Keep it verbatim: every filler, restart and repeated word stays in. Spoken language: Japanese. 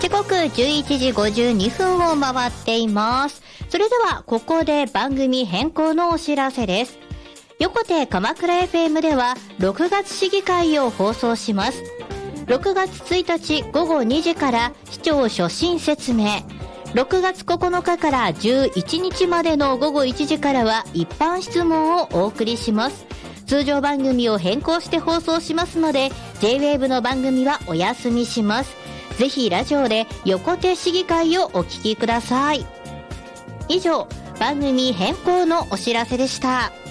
時刻じゅういちじごじゅうにふんを回っています。それではここで番組変更のお知らせです。横手鎌倉 エフエム ではろくがつ市議会を放送します。ろくがつついたちごごにじから市長所信説明、ろくがつここのかからじゅういちにちまでのごごいちじからは一般質問をお送りします。通常番組を変更して放送しますので ジェイウェーブ の番組はお休みします。ぜひラジオで横手市議会をお聞きください。以上、番組変更のお知らせでした。